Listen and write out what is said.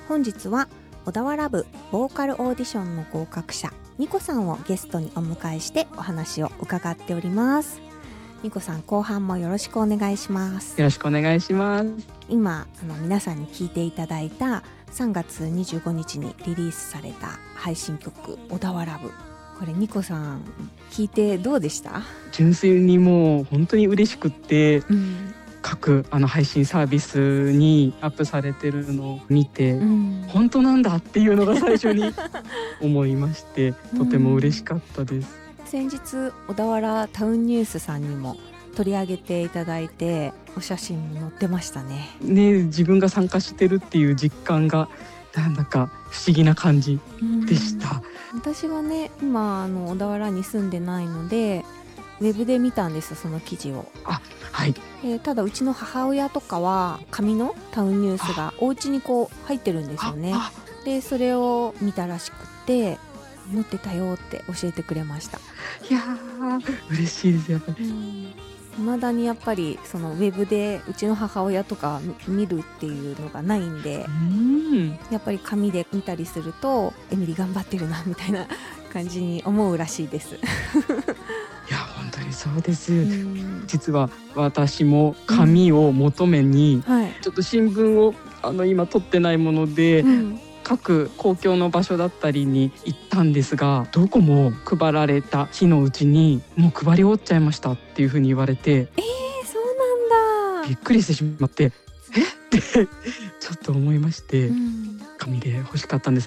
本日は小田原部ボーカルオーディションの合格者ニコさんをゲストにお迎えしてお話を伺っております。ニコさん、後半もよろしくお願いします。 よろしくお願いします。 今皆さんに聴いていただいた3月25日にリリースされた配信曲小田原部、これニコさん聴いてどうでした？ 純粋にもう本当に嬉しくって、各配信サービスにアップされてるのを見て、本当なんだっていうのが最初に思いましてとても嬉しかったです。 先日小田原タウンニュースさんにも取り上げていただいて、お写真も載ってましたね。 自分が参加してるっていう実感がなんだか不思議な感じでした。 私はね、今小田原に住んでないのでウェブで見たんです、その記事を。 はい。 ただうちの母親とかは紙のタウンニュースがお家にこう入ってるんですよね。でそれを見たらしくって載ってたよって教えてくれました。 いやー嬉しいですやっぱり。 未だにやっぱりそのウェブでうちの母親とか見るっていうのがないんで、やっぱり紙で見たりするとエミリ頑張ってるなみたいな感じに思うらしいです。 いや本当にそうです。実は私も紙を求めに、ちょっと新聞を今取ってないもので、各公共の場所だったりに行ったんですが、どこも配られた日のうちにもう配り終わっちゃいましたっていう風に言われて、 そうなんだ。 びっくりしてしまって、ってちょっと思いまして、紙で欲しかったんです。